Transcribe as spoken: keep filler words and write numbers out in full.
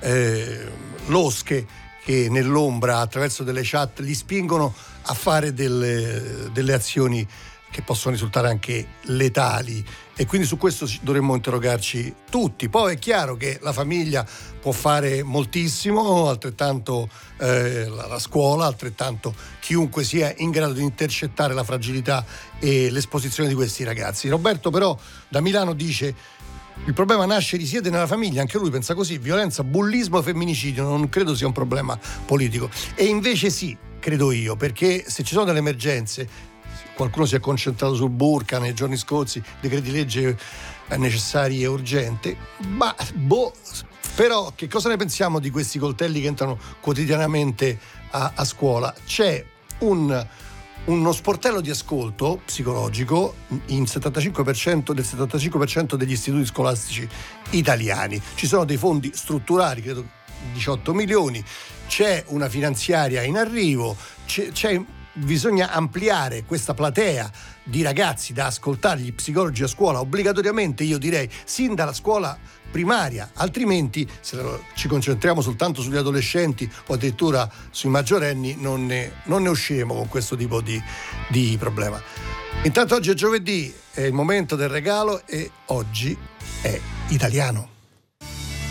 eh, losche che nell'ombra attraverso delle chat li spingono a fare delle, delle azioni che possono risultare anche letali, e quindi su questo dovremmo interrogarci tutti. Poi è chiaro che la famiglia può fare moltissimo, altrettanto eh, la, la scuola, altrettanto chiunque sia in grado di intercettare la fragilità e l'esposizione di questi ragazzi. Roberto però da Milano dice: il problema nasce, risiede nella famiglia, anche lui pensa così, violenza, bullismo, femminicidio, non credo sia un problema politico. E invece sì, credo io, perché se ci sono delle emergenze, qualcuno si è concentrato sul burka nei giorni scorsi, decreti legge necessari e urgenti, ma boh, però che cosa ne pensiamo di questi coltelli che entrano quotidianamente a, a scuola? C'è un uno sportello di ascolto psicologico in settantacinque per cento del settantacinque per cento degli istituti scolastici italiani. Ci sono dei fondi strutturali, credo diciotto milioni, c'è una finanziaria in arrivo, c'è, c'è bisogna ampliare questa platea di ragazzi da ascoltare, gli psicologi a scuola obbligatoriamente, io direi sin dalla scuola primaria, altrimenti se ci concentriamo soltanto sugli adolescenti o addirittura sui maggiorenni non ne, non ne usciremo con questo tipo di, di problema. Intanto oggi è giovedì, è il momento del regalo e oggi è italiano.